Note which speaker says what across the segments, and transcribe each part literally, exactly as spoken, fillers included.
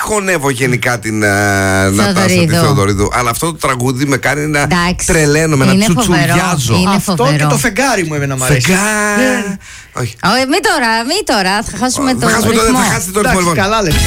Speaker 1: χωνεύω γενικά την uh, Νατάσα τη Θεοδωρίδου. Αλλά αυτό το τραγούδι με κάνει να τρελαίνομαι, να τσουτσουριάζω.
Speaker 2: Αυτό φοβερό. Και το φεγγάρι μου έμενα μ' αρέσει.
Speaker 1: Φεγγάρι.
Speaker 3: Όχι. Όχι, μην τώρα, μην τώρα. Θα χάσουμε το ρυθμό.
Speaker 1: Θα χάσετε το ρυθμό.
Speaker 2: Καλά λες.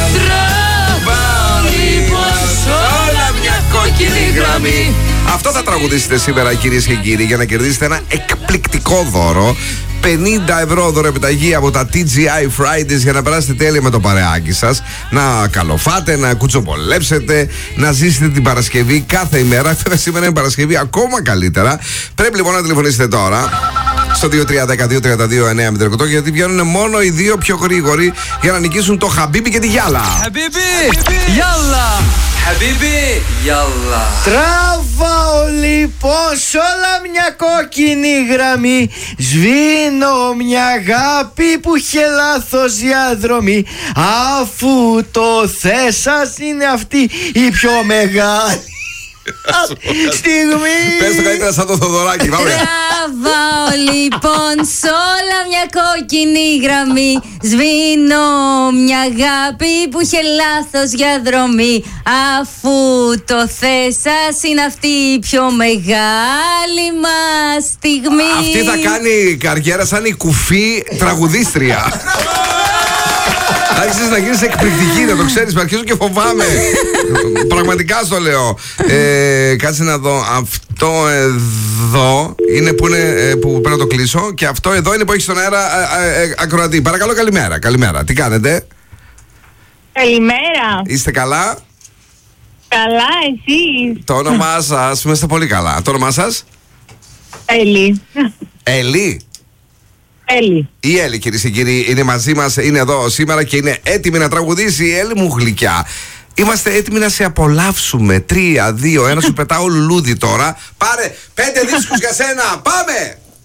Speaker 1: Όλα μια κόκκινη γραμμή. Αυτό θα τραγουδήσετε σήμερα, κυρίες και κύριοι, για να κερδίσετε ένα εκπληκτικό δώρο. πενήντα ευρώ δωρεπιταγή από τα τι τζι άι Fridays για να περάσετε τέλεια με το παρεάκι σας. Να καλοφάτε, να κουτσομπολέψετε, να ζήσετε την Παρασκευή κάθε ημέρα. Βέβαια σήμερα είναι Παρασκευή ακόμα καλύτερα. Πρέπει λοιπόν να τηλεφωνήσετε τώρα στο δύο τρία ένα δύο τρία δύο εννιά μηδέν οκτώ, γιατί βγαίνουν μόνο οι δύο πιο γρήγοροι για να νικήσουν το Χαμπίμπι και τη Γιάλα.
Speaker 4: Χαμπίμπι, Γιάλα! Χαμπίμπι, Γιάλα!
Speaker 2: Τραβάω λοιπόν σ' όλα μια κόκκινη γραμμή. Σβήνω μια αγάπη που είχε λάθος διαδρομή. Αφού το θες σας είναι αυτή η πιο μεγάλη στιγμή.
Speaker 1: Πες το καλύτερα σαν το Θοδωράκι.
Speaker 3: Τραβάω λοιπόν σ' όλα μια κόκκινη γραμμή. Σβήνω μια αγάπη που είχε λάθος διαδρομή. Αφού το θες σας είναι αυτή η πιο μεγάλη μας στιγμή.
Speaker 1: Αυτή θα κάνει καριέρα σαν η κουφή τραγουδίστρια. Άρχισες να γίνεις εκπληκτική, να το ξέρεις, με αρχίζω και φοβάμαι. Πραγματικά στο λέω. Ε, κάτσε να δω. Αυτό εδώ είναι που, είναι που πρέπει να το κλείσω. Και αυτό εδώ είναι που έχει στον αέρα ε, ε, ακροατή. Παρακαλώ, καλημέρα. Καλημέρα. Τι κάνετε?
Speaker 5: Καλημέρα.
Speaker 1: Είστε καλά?
Speaker 5: Καλά, εσείς?
Speaker 1: Το όνομά σας? Είμαστε πολύ καλά. Το όνομά σας?
Speaker 5: Έλλη.
Speaker 1: Έλλη.
Speaker 5: Έλλη.
Speaker 1: Η Έλλη, κυρίες και κύριοι, είναι μαζί μας, είναι εδώ σήμερα και είναι έτοιμη να τραγουδήσει. Η Έλλη μου γλυκιά. Είμαστε έτοιμοι να σε απολαύσουμε. Τρία, δύο, ένα, σου πετάω λουλούδι τώρα. Πάρε πέντε δίσκους για σένα. Πάμε!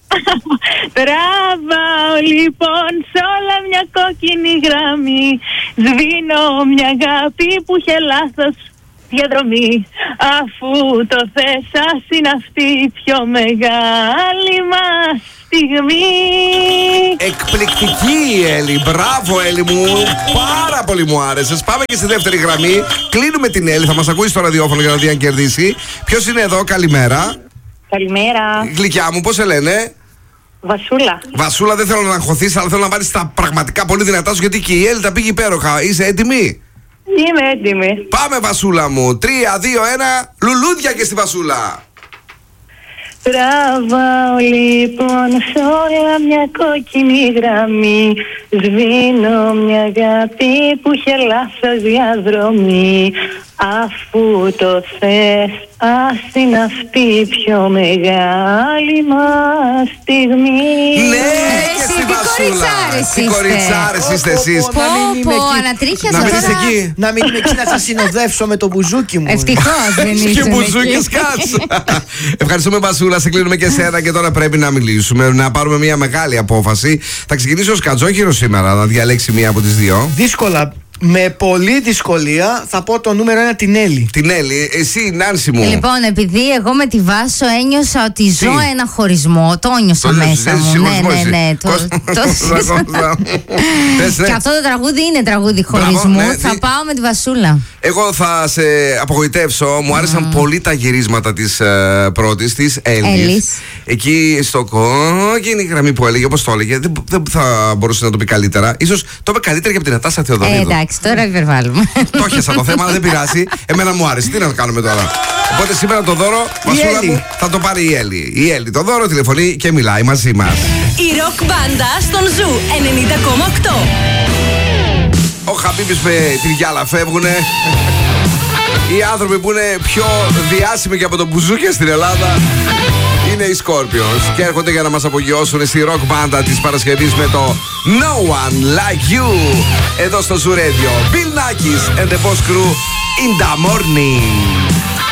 Speaker 5: Τραβάω λοιπόν σ' όλα μια κόκκινη γραμμή. Σβήνω μια αγάπη που είχε λάθος διαδρομή. Αφού το θες σας είναι αυτή η πιο μεγάλη μας στιγμή.
Speaker 1: Εκπληκτική η Έλλη. Μπράβο Έλλη μου. Πάρα πολύ μου άρεσες. Πάμε και στη δεύτερη γραμμή. Κλείνουμε την Έλλη. Θα μας ακούσει στο ραδιόφωνο για να δει αν κερδίσει. Ποιος είναι εδώ? Καλημέρα.
Speaker 5: Καλημέρα.
Speaker 1: Γλυκιά μου, πώς σε λένε?
Speaker 5: Βασούλα.
Speaker 1: Βασούλα, δεν θέλω να αγχωθείς, αλλά θέλω να βάλεις τα πραγματικά πολύ δυνατά σου, γιατί και η Έλλη τα πήγε υπέροχα. Είσαι έτοιμη?
Speaker 5: Είμαι έτοιμη.
Speaker 1: Πάμε Βασούλα μου. Τρία, δύο, ένα. Λουλούδια και στη Βασούλα.
Speaker 5: Τραβάω λοιπόν σ' όλα μια κόκκινη γραμμή. Σβήνω μια αγάπη που είχε λάθος διαδρομή. Αφού το θες, ας είναι αυτή η πιο μεγάλη μας στιγμή.
Speaker 1: Ναι, και στη Βασούλα. Τι κοριτσάρες είστε εσείς.
Speaker 3: Πω πω, ανατρίχιασα.
Speaker 1: Να μείνεις εκεί.
Speaker 2: Να μην είμαι εκεί να σας συνοδεύσω με το μπουζούκι μου.
Speaker 3: Ευτυχώς δεν ήσουν
Speaker 1: Και
Speaker 3: εκεί.
Speaker 1: μπουζούκες κάτς. Ευχαριστούμε Βασούλα, σε κλείνουμε και σένα. Και τώρα πρέπει να μιλήσουμε, να πάρουμε μια μεγάλη απόφαση. Θα ξεκινήσει ο Σκατζόχυρος σήμερα να διαλέξει μία από τις δύο.
Speaker 2: Δύσκολα. Με πολλή δυσκολία θα πω το νούμερο ένα, την Έλλη.
Speaker 1: Την Έλλη, εσύ Νάνση μου.
Speaker 3: Λοιπόν, επειδή εγώ με τη Βάσο ένιωσα ότι ζω ένα χωρισμό, το ένιωσα
Speaker 1: Το
Speaker 3: μέσα
Speaker 1: ζεις,
Speaker 3: μου.
Speaker 1: ζεις
Speaker 3: Ναι,
Speaker 1: χωρισμό
Speaker 3: ναι,
Speaker 1: εσύ.
Speaker 3: ναι. το-
Speaker 1: Πώς-
Speaker 3: το-
Speaker 1: Πες, ναι.
Speaker 3: Και αυτό το τραγούδι είναι τραγούδι
Speaker 1: Μπράβο,
Speaker 3: χωρισμού.
Speaker 1: ναι,
Speaker 3: Θα
Speaker 1: τι-
Speaker 3: πάω με τη Βασούλα.
Speaker 1: Εγώ θα σε απογοητεύσω. Μου άρεσαν πολύ τα γυρίσματα της uh, πρώτης, της Έλλης.
Speaker 3: Έλλης.
Speaker 1: Εκεί στο κόκκινη γραμμή που έλεγε, όπως το έλεγε, δεν, δεν θα μπορούσε να το πει καλύτερα. Ίσως το είπε καλύτερα και από την Νατάσα
Speaker 3: Ε,
Speaker 1: Θεοδωρίδου.
Speaker 3: εντάξει, τώρα υπερβάλλουμε.
Speaker 1: Το έχασα το θέμα, αλλά δεν πειράζει. Εμένα μου άρεσε. Τι να κάνουμε τώρα. Οπότε σήμερα το δώρο, Βασούλα
Speaker 2: Έλλη.
Speaker 1: μου, θα το πάρει η Έλλη. Η Έλλη το δώρο τηλεφωνεί και μιλάει μαζί μας.
Speaker 6: Η ροκ μπάντα στον Ζου ενενήντα κόμμα οκτώ.
Speaker 1: Ο Χαμπίμπης με την Γιάλα φεύγουνε. Οι άνθρωποι που είναι πιο διάσημοι και από τον Μπουζούκια στην Ελλάδα είναι οι Scorpions και έρχονται για να μας απογειώσουν στη ροκ μπάντα της Παρασκευής με το No One Like You εδώ στο Zoo Radio. Bill Nackis and the Boss Crew in the morning.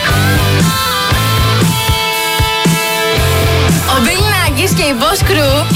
Speaker 6: Ο Bill Nackis και η Boss Crew